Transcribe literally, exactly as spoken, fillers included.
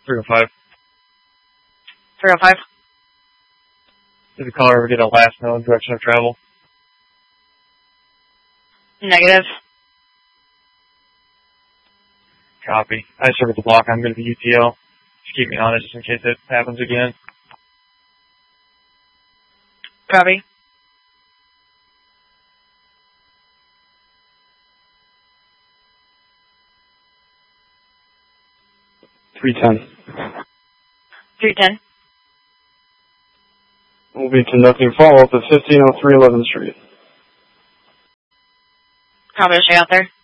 three oh five. three oh five. Did the caller ever get a last known direction of travel? Negative. Copy. I serve at the block. I'm going to be U T L. Just keep me on it just in case it happens again. Copy. three ten. three ten. We'll be conducting follow-up at fifteen oh three eleventh Street. Copy, stay out there.